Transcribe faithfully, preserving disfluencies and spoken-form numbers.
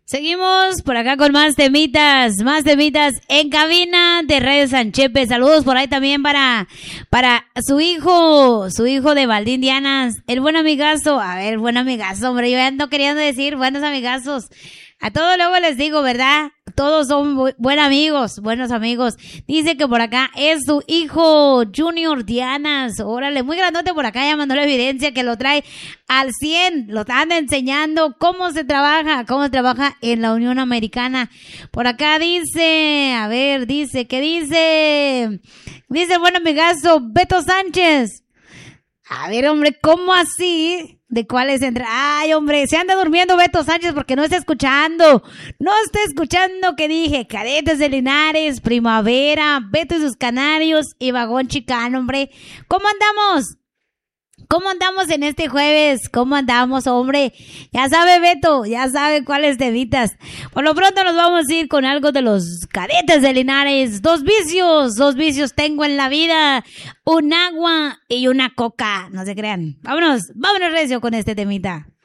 Seguimos por acá con más temitas, más temitas en cabina de Radio Sanchepe. Saludos por ahí también para, para su hijo, su hijo de Valdín Dianas, el buen amigazo. A ver, buen amigazo, hombre, yo ando queriendo decir buenos amigazos. A todos luego les digo, ¿verdad? Todos son bu buenos amigos, buenos amigos. Dice que por acá es su hijo Junior Dianas. Órale, muy grandote por acá, ya mandó la evidencia que lo trae al cien. Lo anda enseñando cómo se trabaja, cómo se trabaja en la Unión Americana. Por acá dice, a ver, dice, ¿qué dice? Dice el buen amigazo Beto Sánchez. A ver, hombre, ¿cómo así? ¿De cuáles entra? Ay, hombre, se anda durmiendo Beto Sánchez porque no está escuchando. No está escuchando que dije Cadetes de Linares, Primavera, Beto y sus Canarios y Vagón Chicano, hombre. ¿Cómo andamos? ¿Cómo andamos en este jueves? ¿Cómo andamos, hombre? Ya sabe Beto, ya sabe cuáles temitas. Por lo pronto nos vamos a ir con algo de los Cadetes de Linares. Dos vicios, dos vicios tengo en la vida. Un agua y una coca. No se crean. Vámonos, vámonos recio con este temita.